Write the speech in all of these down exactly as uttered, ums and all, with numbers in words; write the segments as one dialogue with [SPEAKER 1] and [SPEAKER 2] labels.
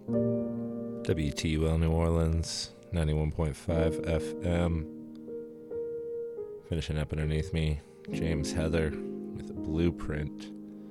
[SPEAKER 1] W T U L New Orleans, ninety-one point five F M. Finishing up underneath me, James Heather with Blueprint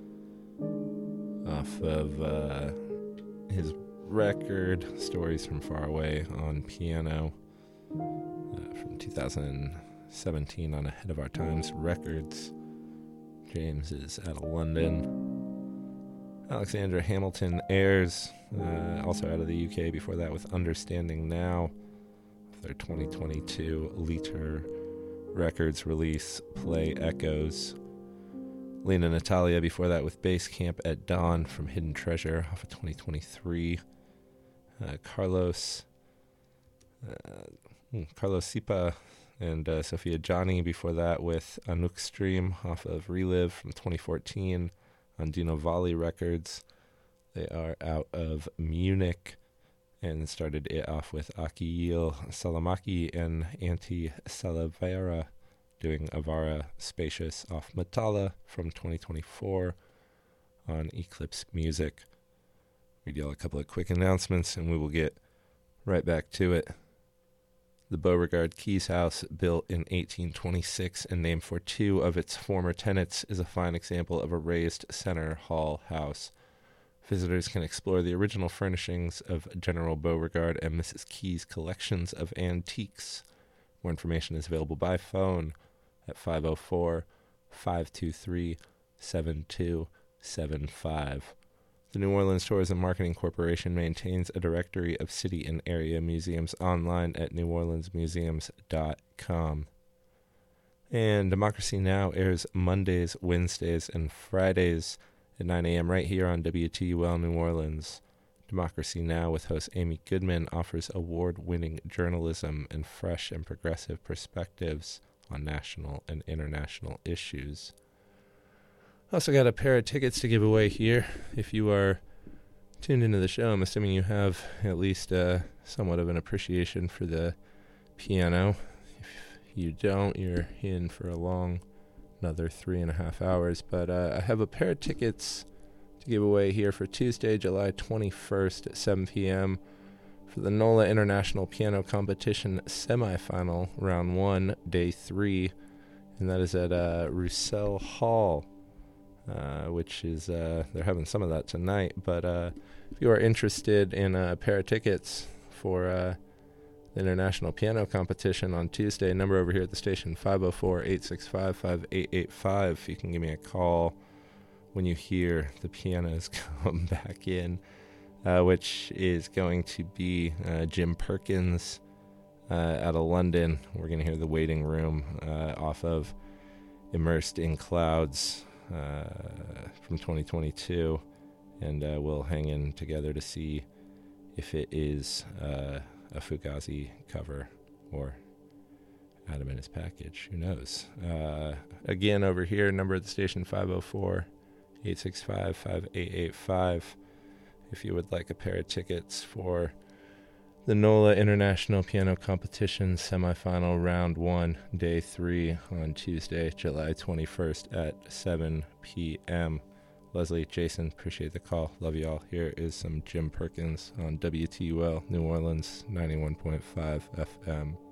[SPEAKER 1] off of uh, his record, Stories from Far Away, on piano, uh, from two thousand seventeen on Ahead of Our Times Records. James is out of London. Alexandra Hamilton Ayres, uh, also out of the U K before that, with Understanding Now, their twenty twenty-two Liter Records release, Play Echoes. Lena Natalia before that with Base Camp at Dawn from Hidden Treasure off of twenty twenty-three. Uh, Carlos uh, Carlos Sipa and uh, Sophia Johnny before that with Anouk Stream off of Relive from twenty fourteen on Dino Valley Records. They are out of Munich and started it off with Akil Salamaki and Antti Salavera doing Avara Spacious off Matala from twenty twenty-four on Eclipse Music. Read y'all a couple of quick announcements and we will get right back to it. The Beauregard Keys House, built in eighteen twenty-six and named for two of its former tenants, is a fine example of a raised center hall house. Visitors can explore the original furnishings of General Beauregard and Missus Key's collections of antiques. More information is available by phone at five oh four, five two three, seven two seven five. The New Orleans Tourism Marketing Corporation maintains a directory of city and area museums online at new orleans museums dot com. And Democracy Now! Airs Mondays, Wednesdays, and Fridays at nine a.m. right here on W T U L New Orleans. Democracy Now! With host Amy Goodman offers award-winning journalism and fresh and progressive perspectives on national and international issues. Also got a pair of tickets to give away here. If you are tuned into the show, I'm assuming you have at least uh, somewhat of an appreciation for the piano. If you don't, you're in for a long, another three and a half hours. But uh, I have a pair of tickets to give away here for Tuesday, July twenty-first at seven p.m. for the NOLA International Piano Competition semifinal, round one, day three. And that is at uh, Roussel Hall. Uh, which is, uh, they're having some of that tonight. But uh, if you are interested in a pair of tickets for uh, the International Piano Competition on Tuesday, number over here at the station, five oh four, eight six five, five eight eight five. You can give me a call when you hear the pianos come back in, uh, which is going to be uh, Jim Perkins uh, out of London. We're going to hear The Waiting Room uh, off of Immersed in Clouds. Uh, from twenty twenty-two, and uh, we'll hang in together to see if it is uh, a Fugazi cover or Adam and his package. Who knows? Uh, again, over here, number at the station, five oh four, eight six five, five eight eight five. If you would like a pair of tickets for the NOLA International Piano Competition semifinal round one, day three on Tuesday, July twenty-first at seven p.m. Leslie, Jason, appreciate the call. Love you all. Here is some Jim Perkins on W T U L New Orleans ninety-one point five F M.